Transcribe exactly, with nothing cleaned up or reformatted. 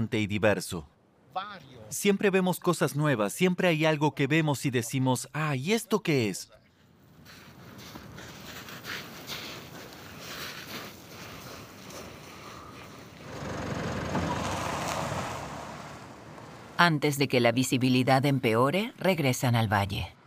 fascinante y diverso. Siempre vemos cosas nuevas, siempre hay algo que vemos y decimos, ah, ¿y esto qué es? Antes de que la visibilidad empeore, regresan al valle.